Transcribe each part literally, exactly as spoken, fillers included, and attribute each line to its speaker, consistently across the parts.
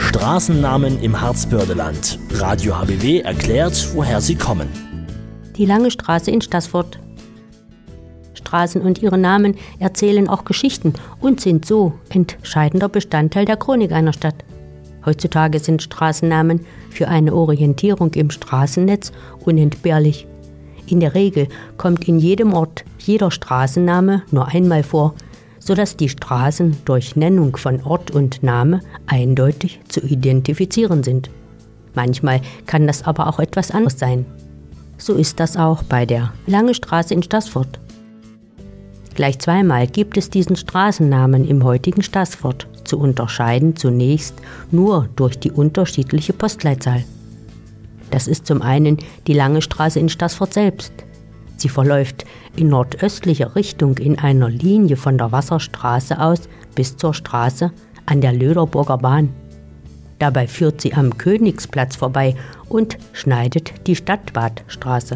Speaker 1: Straßennamen im Harzbördeland. Radio H B W erklärt, woher sie kommen.
Speaker 2: Die Lange Straße in Staßfurt. Straßen und ihre Namen erzählen auch Geschichten und sind so entscheidender Bestandteil der Chronik einer Stadt. Heutzutage sind Straßennamen für eine Orientierung im Straßennetz unentbehrlich. In der Regel kommt in jedem Ort jeder Straßenname nur einmal vor, sodass die Straßen durch Nennung von Ort und Name eindeutig zu identifizieren sind. Manchmal kann das aber auch etwas anderes sein. So ist das auch bei der Lange Straße in Staßfurt. Gleich zweimal gibt es diesen Straßennamen im heutigen Staßfurt, zu unterscheiden zunächst nur durch die unterschiedliche Postleitzahl. Das ist zum einen die Lange Straße in Staßfurt selbst. Sie verläuft in nordöstlicher Richtung in einer Linie von der Wasserstraße aus bis zur Straße an der Löderburger Bahn. Dabei führt sie am Königsplatz vorbei und schneidet die Stadtbadstraße.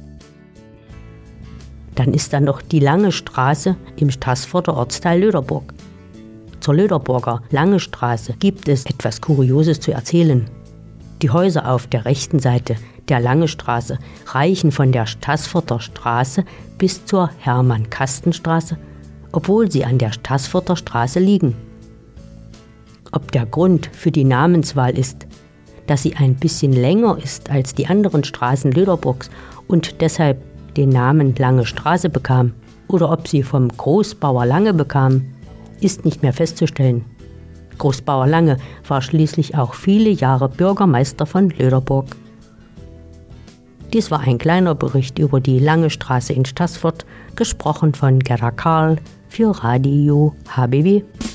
Speaker 2: Dann ist da noch die Lange Straße im Staßfurter Ortsteil Löderburg. Zur Löderburger Lange Straße gibt es etwas Kurioses zu erzählen. Die Häuser auf der rechten Seite der Lange Straße reichen von der Staßfurter Straße bis zur Hermann-Kasten-Straße, obwohl sie an der Staßfurter Straße liegen. Ob der Grund für die Namenswahl ist, dass sie ein bisschen länger ist als die anderen Straßen Löderburgs und deshalb den Namen Lange Straße bekam, oder ob sie vom Großbauer Lange bekam, ist nicht mehr festzustellen. Großbauer Lange war schließlich auch viele Jahre Bürgermeister von Löderburg. Dies war ein kleiner Bericht über die Lange Straße in Staßfurt, gesprochen von Gerda Karl für Radio H B W.